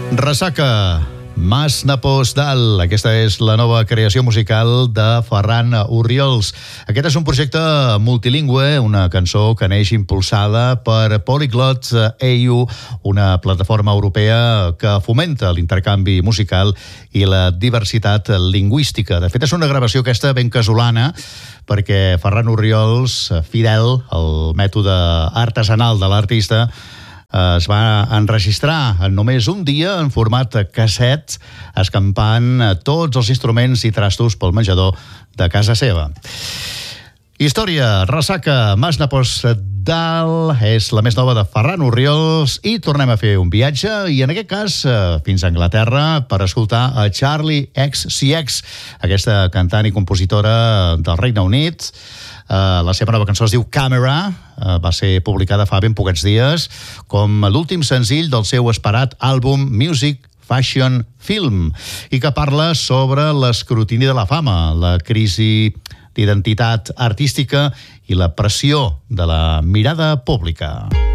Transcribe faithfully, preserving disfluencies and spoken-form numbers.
Ressaca, Mas Napós Dalt. Aquesta és la nova creació musical de Ferran Orriols. Aquest és un projecte multilingüe, una cançó que neix impulsada per Polyglot A U, una plataforma europea que fomenta l'intercanvi musical i la diversitat lingüística. De fet, és una gravació aquesta ben casolana, perquè Ferran Orriols, fidel al mètode artesanal de l'artista, es va enregistrar en només un dia en format casset, escampant tots els instruments i trastos pel menjador de casa seva. Història, Ressaca, Mas Napós Dalt, és la més nova de Ferran Orriols i tornem a fer un viatge, i en aquest cas fins a Anglaterra, per escoltar a Charli X C X, aquesta cantant i compositora del Regne Unit. Uh, la seva nova cançó es diu Camera, uh, va ser publicada fa ben poquets dies com l'últim senzill del seu esperat àlbum Music Fashion Film, i que parla sobre l'escrutini de la fama, la crisi d'identitat artística i la pressió de la mirada pública.